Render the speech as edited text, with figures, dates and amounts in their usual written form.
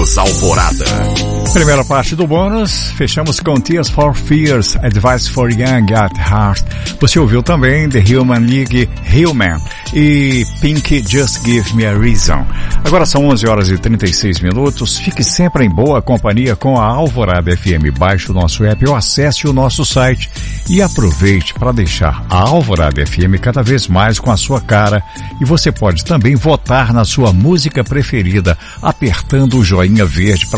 Bônus Alvorada. Primeira parte do bônus, fechamos com Tears for Fears, Advice for Young at Heart. Você ouviu também The Human League, Human e Pink, Just Give Me a Reason. Agora são 11h36. Fique sempre em boa companhia com a Alvorada FM. Baixe o nosso app ou acesse o nosso site e aproveite para deixar a Alvorada FM cada vez mais com a sua cara. E você pode também votar na sua música preferida, apertando o joinha verde